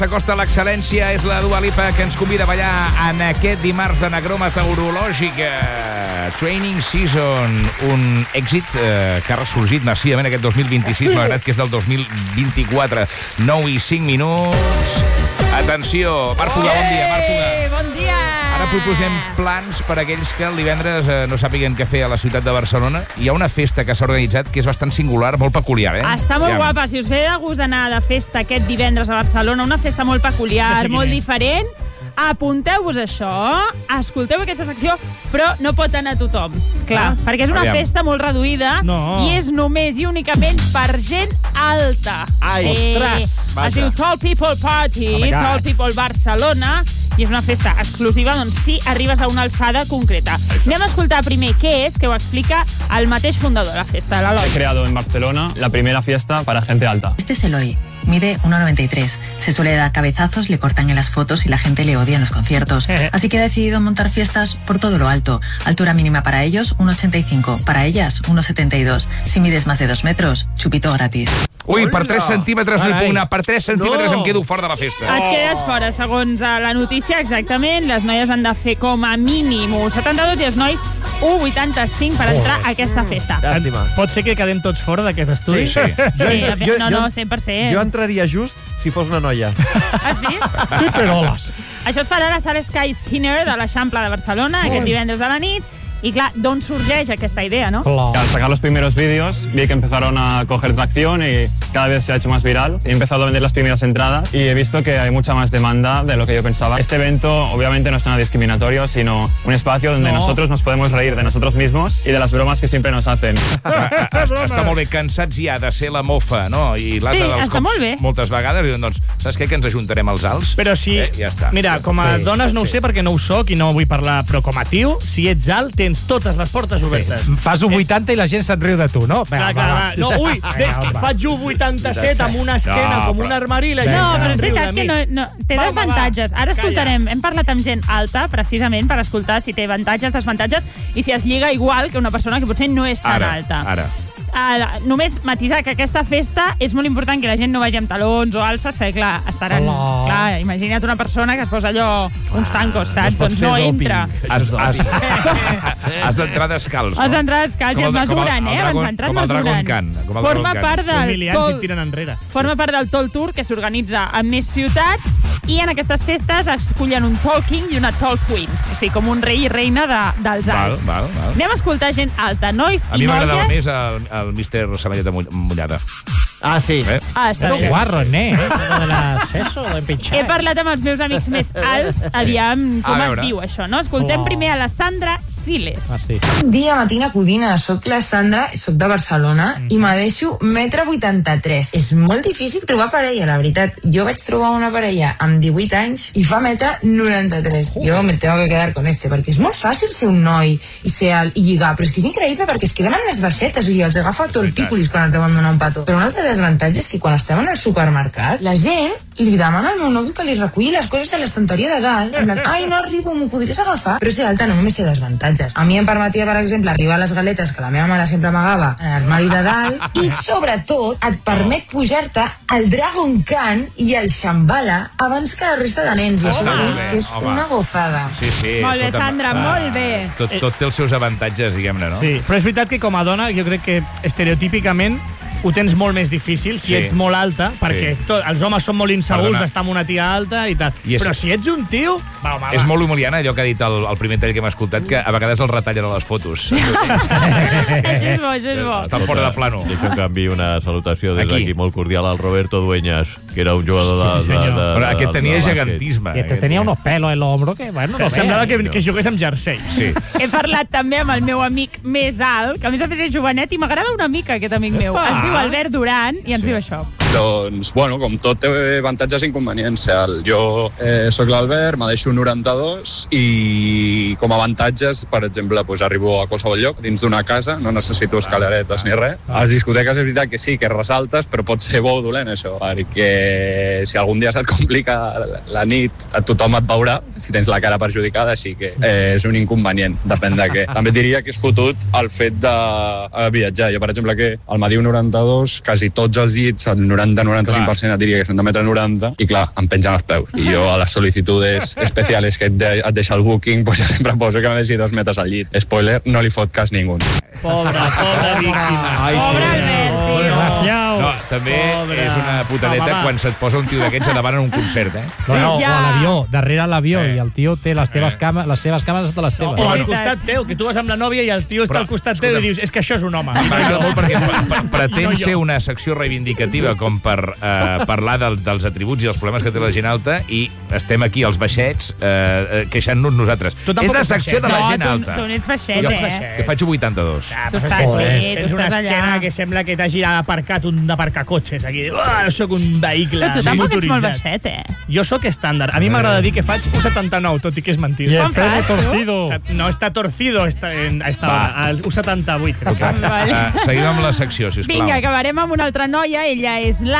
S'acosta l'excel·lència, és la Dua Lipa que ens convida a ballar en aquest dimarts de negror meteorològica. Training Season, un èxit que ha ressorgit massivament aquest 2026, malgrat que és del 2024. 9 i 5 minuts. Atenció, Marc Puga, bon dia. Marc Puga. Bon dia. Ara proposem plans per a aquells que el divendres no sàpiguen què fer a la ciutat de Barcelona. Hi ha una festa que s'ha organitzat que és bastant singular, molt peculiar, Està molt guapa. Si us ve de gust anar de festa aquest divendres a Barcelona, una festa molt peculiar, molt diferent, apunteu-vos això, escolteu aquesta secció, però no pot anar tothom. Clar, perquè és una festa molt reduïda i és només i únicament per gent alta. Ostres! Es diu Tall People Party, Tall People Barcelona, i és una festa exclusiva, doncs sí, arribes a una alçada concreta. Anem a escoltar primer què és, que ho explica el mateix fundador de la festa, l'Eloi. He creado en Barcelona la primera fiesta para gente alta. Este es Eloi. Mide 1,93. Se suele dar cabezazos, le cortan en las fotos y la gente le odia en los conciertos. Así que ha decidido montar fiestas por todo lo alto. Altura mínima para ellos, 1,85. Para ellas, 1,72. Si mides más de 2 metros, chupito gratis. Ui, per 3 centímetres no hi puc anar. Per 3 centímetres em quedo fora de la festa. Et quedes fora, segons la notícia, exactament. Les noies han de fer com a mínim 1,72 i els nois 1,85 per entrar a aquesta festa. Pot ser que quedem tots fora d'aquest estudi? Sí. No, 100%. Jo entraria just si fos una noia. Has vist? Sí, peroles. Això es farà a la sala Sky Skinner de l'Eixample de Barcelona aquest divendres a la nit. Y claro, ¿dónde surge esta idea, no? Al sacar los primeros vídeos, vi que empezaron a coger tracción y cada vez se ha hecho más viral. He empezado a vender las primeras entradas y he visto que hay mucha más demanda de lo que yo pensaba. Este evento, obviamente, no es nada discriminatorio, sino un espacio donde nosotros nos podemos reír de nosotros mismos y de las bromas que siempre nos hacen. Està molt bé, cansats ja de ser la mofa, no? I l'altre dels cops, moltes vegades, diuen, doncs, saps què, que ens ajuntarem als alts? Però si... Ja està. Mira, com a dones no ho sé perquè no ho soc i no vull parlar, però com a tio, si ets alt, tens totes les portes obertes. Fas 1,80 i la gent se't riu de tu, no? Clar. No, ui, des que faig 1,87 amb una esquena com un armari i la gent No, però se't és riu de veritat mi. que no, té desavantatges. Ara escoltarem, hem parlat amb gent alta, precisament, per escoltar si té avantatges, desavantatges, i si es lliga igual que una persona que potser no és tan alta. Només matisar que aquesta festa és molt important que la gent no vagi amb talons o alces, perquè clar, estaran... Clar, imagina't una persona que es posa allò uns tancos, saps? Doncs no entra. Has d'entrar descalç, no? Has d'entrar descalç i et mesuren, abans d'entrar et mesuren. Forma part del Tall Tour que s'organitza en més ciutats i en aquestes festes escullen un Tall King i una Tall Queen, o sigui, com un rei i reina dels alts. Anem a escoltar gent alta, nois i noies. A mi m'agradava més el Mr. Samalleta Mullada. Ah, sí. Està bé. Guarro, Eso, He parlat amb els meus amics més alts, aviam com es diu això, no? Escoltem primer a la Sandra Siles. Bon dia, Matina Codina. Soc la Sandra, soc de Barcelona i m'adeixo 1,83 m. És molt difícil trobar parella, la veritat. Jo vaig trobar una parella amb 18 anys i fa 1,93 m. Jo me tengo que quedar con perquè és molt fàcil ser un noi i ser alt i lligar, però és que és increïble perquè es queden amb les baixetes, o sigui, els agafa tortícolis quan es deuen donar un petó. Però un altre desavantatge és que quan estem en el supermercat, la gent li demana al meu nòvio que li reculli les coses de l'estanteria de dalt, en plan, ai, no arribo, m'ho podries agafar? Però ser alta no només té desavantatges. A mi em permetia, per exemple, arribar a les galetes que la meva mare sempre amagava en l'armari de dalt i, sobretot, et permet pujar-te al Dragon Khan i al Shambhala abans que la resta de nens. I això que és una gozada. Sí. Molt bé, Sandra, molt bé. Tot té els seus avantatges, diguem-ne, no? Sí, però és veritat que com a dona jo crec que estereotípicament ho tens molt més difícil si ets molt alta, perquè els homes són molt insegurs d'estar amb una tia alta i tal. Però si ets un tio... És molt humiliant allò que ha dit el primer tall que hem escoltat, que a vegades el retallen a les fotos. Això és bo. Està fora de plano. Deixa en canvi una salutació des d'aquí molt cordial al Roberto Dueñas, que era un jugador de... Però aquest tenia gegantisme. Tenia unos pelos en l'ombro que, bueno, no semblava que jugués amb jersei. He parlat també amb el meu amic més alt, que a més a més és jovenet i m'agrada una mica aquest amic meu. Es diu Albert Duran i ens diu això. Doncs, bueno, com tot té avantatges i inconvenients. Jo sóc l'Albert, m'adeixo 92 i com a avantatges, per exemple, arribo a qualsevol lloc dins d'una casa, no necessito escaleretes ni res. A les discoteques és veritat que sí, que ressaltes, però pot ser bo o dolent això, perquè si algun dia se't complica la nit, tothom et veurà, si tens la cara perjudicada, així que és un inconvenient, depèn de què. També diria que és fotut el fet de viatjar. Jo, per exemple, que al Madiu 92, quasi tots els llits, el 90-95% et diria que són de 1,90 m, i clar, em pengen els peus. I jo a les sol·licitudes especials que et deixa el booking, pues ja sempre poso que me deixi 2 metres al llit. Spoiler, no li fot cas ningú. Pobra víctima. Pobre Albert, tio. No, també és una putadeta quan se't posa un tio d'aquests a davant en un concert, eh? No, o a l'avió, darrere l'avió, i el tio té les seves cames sota les teves. O al costat teu, que tu vas amb la nòvia i el tio està al costat teu i dius, és que això és un home. M'agrada molt perquè pretén ser una secció reivindicativa com per parlar dels atributs i els problemes que té la gent alta, i estem aquí, els baixets, queixant-nos nosaltres. És la secció de la gent alta. Tu n'ets baixet, Que faig 82. Tu estàs allà. Tens una esquena que sembla que t'hagi aparcat un aparcacotxes aquí. Soc un vehicle motoritzat. Tu tampoc ets molt baixet, Jo sóc estàndard. A mi m'agrada dir que faig 1,79, tot i que és mentida. I el pelo torcido. No està torcido, està 1,78, crec. Seguim amb la secció, sisplau. Vinga, acabarem amb una altra noia. Ella és la